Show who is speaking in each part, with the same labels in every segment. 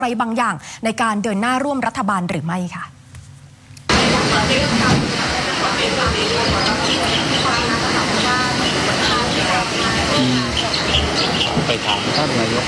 Speaker 1: อะไรบางอย่างในการเดินหน้าร่วมรัฐบาลหรือไม่ค่ะ
Speaker 2: ไปถามท่านนายก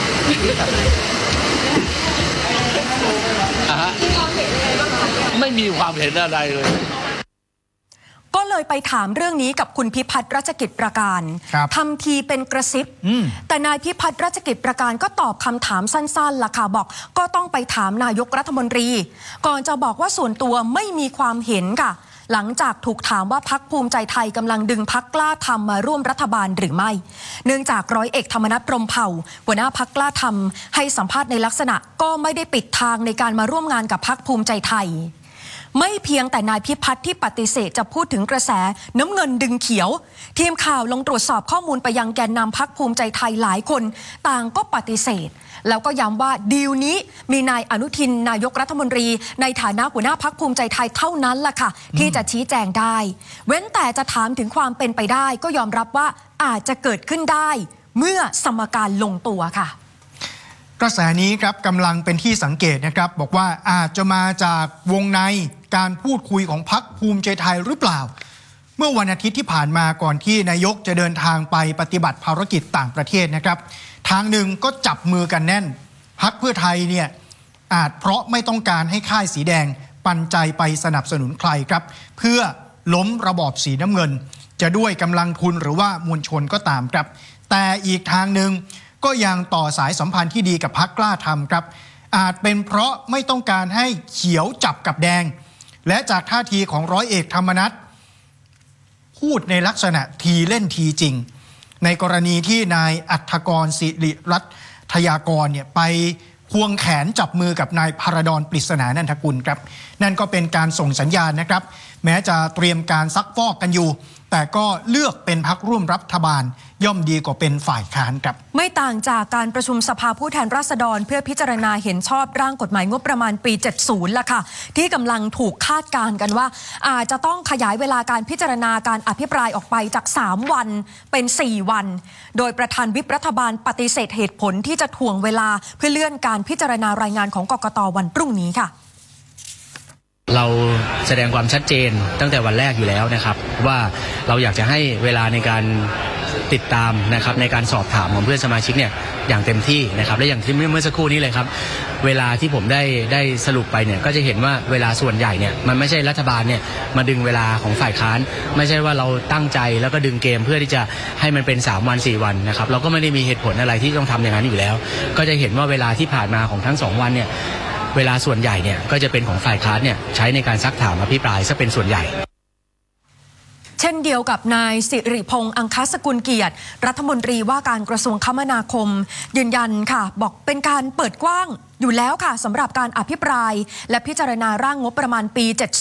Speaker 2: ไม่มีความเห็นอะไรเลย
Speaker 1: ก็เลยไปถามเรื่องนี้กับคุณพิพัฒน์รัชกิจประการทำทีเป็นกระซิบแต่นายพิพัฒน์รัชกิจประการก็ตอบคำถามสั้นๆล่ะค่ะบอกก็ต้องไปถามนายกรัฐมนตรีก่อนจะบอกว่าส่วนตัวไม่มีความเห็นค่ะหลังจากถูกถามว่าพรรคภูมิใจไทยกำลังดึงพรรคกล้าทำมาร่วมรัฐบาลหรือไม่เนื่องจากร้อยเอกธรรมนัส พรหมเผ่าหัวหน้าพรรคกล้าทำให้สัมภาษณ์ในลักษณะก็ไม่ได้ปิดทางในการมาร่วมงานกับพรรคภูมิใจไทยไม่เพียงแต่นายพิพัฒน์ที่ปฏิเสธจะพูดถึงกระแสน้ำเงินดึงเขียวทีมข่าวลงตรวจสอบข้อมูลไปยังแกนนำพรรคภูมิใจไทยหลายคนต่างก็ปฏิเสธแล้วก็ย้ำว่าดีลนี้มีนายอนุทินนายกรัฐมนตรีในฐานะหัวหน้าพรรคภูมิใจไทยเท่านั้นล่ะค่ะที่จะชี้แจงได้เว้นแต่จะถามถึงความเป็นไปได้ก็ยอมรับว่าอาจจะเกิดขึ้นได้เมื่อสมการลงตัวค่ะ
Speaker 3: กระแสนี้ครับกำลังเป็นที่สังเกตนะครับบอกว่าอาจจะมาจากวงในการพูดคุยของพรรคภูมิใจไทยหรือเปล่าเมื่อวันอาทิตย์ที่ผ่านมาก่อนที่นายกจะเดินทางไปปฏิบัติภารกิจต่างประเทศนะครับทางหนึ่งก็จับมือกันแน่นพรรคเพื่อไทยเนี่ยอาจเพราะไม่ต้องการให้ค่ายสีแดงปันใจไปสนับสนุนใครครับเพื่อล้มระบอบสีน้ำเงินจะด้วยกำลังทุนหรือว่ามวลชนก็ตามครับแต่อีกทางหนึ่งก็ยังต่อสายสัมพันธ์ที่ดีกับพรรคกล้าทำครับอาจเป็นเพราะไม่ต้องการให้เขียวจับกับแดงและจากท่าทีของร้อยเอกธรรมนัสพูดในลักษณะทีเล่นทีจริงในกรณีที่นายอัฏฐกรศิริรัตยากรเนี่ยไปควงแขนจับมือกับนายพารดรปริศนานันทกุลครับนั่นก็เป็นการส่งสัญญาณนะครับแม้จะเตรียมการซักฟอกกันอยู่แต่ก็เลือกเป็นพรรคร่วมรัฐบาลย่อมดีกว่าเป็นฝ่ายค้านครับ
Speaker 1: ไม่ต่างจากการประชุมสภาผู้แทนราษฎรเพื่อพิจารณาเห็นชอบร่างกฎหมายงบประมาณปี 70 ล่ะค่ะที่กำลังถูกคาดการณ์กันว่าอาจจะต้องขยายเวลาการพิจารณาการอภิปรายออกไปจาก3วันเป็น4วันโดยประธานวิปรัฐบาลปฏิเสธเหตุผลที่จะถ่วงเวลาเพื่อเลื่อนการพิจารณารายงานของกกต.วันพรุ่งนี้ค่ะ
Speaker 4: เราแสดงความชัดเจนตั้งแต่วันแรกอยู่แล้วนะครับว่าเราอยากจะให้เวลาในการติดตามนะครับในการสอบถามของเพื่อนสมาชิกเนี่ยอย่างเต็มที่นะครับและอย่างที่เมื่อสักครู่นี้เลยครับเวลาที่ผมได้สรุปไปเนี่ยก็จะเห็นว่าเวลาส่วนใหญ่เนี่ยมันไม่ใช่รัฐบาลเนี่ยมาดึงเวลาของฝ่ายค้านไม่ใช่ว่าเราตั้งใจแล้วก็ดึงเกมเพื่อที่จะให้มันเป็น3วัน4วันนะครับเราก็ไม่ได้มีเหตุผลอะไรที่ต้องทำอย่างนั้นอยู่แล้วก็จะเห็นว่าเวลาที่ผ่านมาของทั้ง2วันเนี่ยเวลาส่วนใหญ่เนี่ยก็จะเป็นของฝ่ายค้านเนี่ยใช้ในการซักถามอภิปรายซะเป็นส่วนใหญ่
Speaker 1: เช่นเดียวกับนายสิริพงษ์อังคสกุลเกียรติรัฐมนตรีว่าการกระทรวงคมนาคมยืนยันค่ะบอกเป็นการเปิดกว้างอยู่แล้วค่ะสำหรับการอภิปรายและพิจารณาร่างงบประมาณปี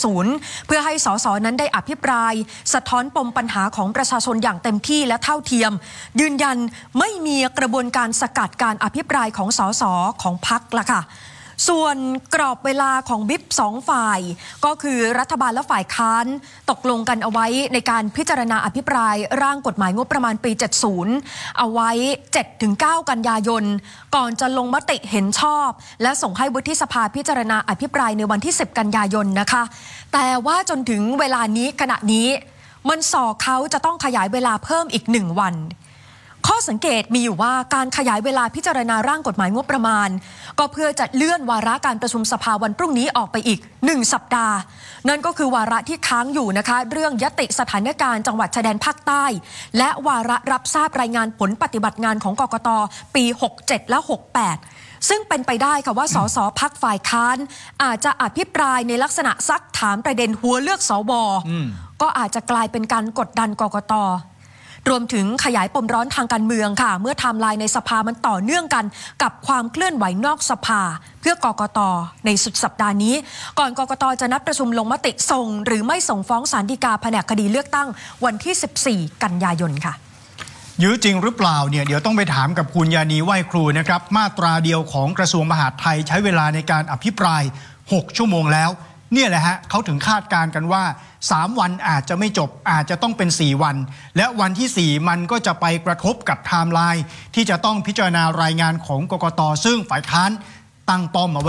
Speaker 1: 70 เพื่อให้สสนั้นได้อภิปรายสะท้อนปมปัญหาของประชาชนอย่างเต็มที่และเท่าเทียมยืนยันไม่มีกระบวนการสกัดการอภิปรายของสสของพรรคละค่ะส่วนกรอบเวลาของบิ๊ก2ฝ่ายก็คือรัฐบาลและฝ่ายค้านตกลงกันเอาไว้ในการพิจารณาอภิปรายร่างกฎหมายงบประมาณปี 70 เอาไว้ 7-9 กันยายนก่อนจะลงมติเห็นชอบและส่งให้วุฒิสภาพิจารณาอภิปรายในวันที่ 10 กันยายนนะคะแต่ว่าจนถึงเวลานี้ขณะนี้มันส่อเขาจะต้องขยายเวลาเพิ่มอีก1วันข้อสังเกตมีอยู่ว่าการขยายเวลาพิจารณาร่างกฎหมายงบประมาณก็เพื่อจะเลื่อนวาระการประชุมสภาวันพรุ่งนี้ออกไปอีก1สัปดาห์นั่นก็คือวาระที่ค้างอยู่นะคะเรื่องยติสถานการณ์จังหวัดชายแดนภาคใต้และวาระรับทราบรายงานผลปฏิบัติงานของกกต.ปี 67 และ 68ซึ่งเป็นไปได้ค่ะว่าสสพรรคฝ่ายค้านอาจจะอภิปรายในลักษณะซักถามประเด็นหัวเลือกสวก็อาจจะกลายเป็นการกดดันกกต.รวมถึงขยายปมร้อนทางการเมืองค่ะเมื่อไทม์ไลน์ในสภามันต่อเนื่องกันกับความเคลื่อนไหวนอกสภาเพื่อกกต.ในสุดสัปดาห์นี้ก่อนกกต.จะนัดประชุมลงมติส่งหรือไม่ส่งฟ้องศาลฎีกาแผนกคดีเลือกตั้งวันที่ 14 กันยายนค่ะ
Speaker 3: ยื้อจริงหรือเปล่าเนี่ยเดี๋ยวต้องไปถามกับคุณยานีไหว้ครูนะครับมาตราเดียวของกระทรวงมหาดไทยใช้เวลาในการอภิปราย6 ชั่วโมงแล้วเนี่ยแหละฮะเขาถึงคาดการณ์กันว่า3วันอาจจะไม่จบอาจจะต้องเป็น4วันและวันที่4มันก็จะไปกระทบกับไทม์ไลน์ที่จะต้องพิจารณารายงานของกกต.ซึ่งฝ่ายค้านตั้งป้อมเอาไว้